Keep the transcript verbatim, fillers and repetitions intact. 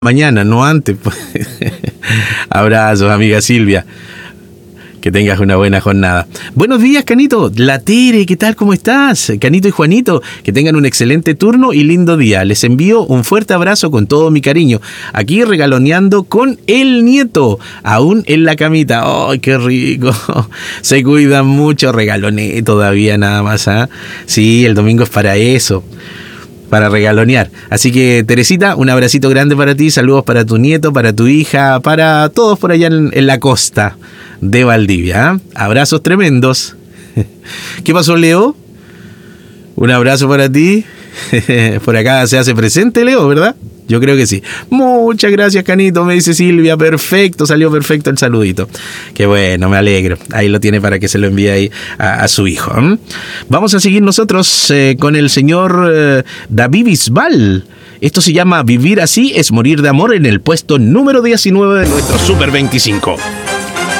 Mañana, no antes. Abrazos, amiga Silvia. Que tengas una buena jornada. Buenos días, Canito. La Tere, ¿qué tal? ¿Cómo estás? Canito y Juanito, que tengan un excelente turno y lindo día. Les envío un fuerte abrazo con todo mi cariño. Aquí regaloneando con el nieto, aún en la camita. ¡Ay, qué rico! Se cuidan mucho. Regaloné todavía nada más, ¿ah? ¿eh? Sí, el domingo es para eso. Para regalonear. Así que, Teresita, un abracito grande para ti, saludos para tu nieto, para tu hija, para todos por allá en, en la costa de Valdivia. ¿eh? Abrazos tremendos. ¿Qué pasó, Leo? Un abrazo para ti. Por acá se hace presente, Leo, ¿verdad? Yo creo que sí. Muchas gracias, Canito, me dice Silvia. Perfecto, salió perfecto el saludito. Qué bueno, me alegro. Ahí lo tiene para que se lo envíe ahí a, a su hijo. ¿eh? Vamos a seguir nosotros eh, con el señor eh, David Bisbal. Esto se llama Vivir así es morir de amor en el puesto número diecinueve de nuestro Super veinticinco.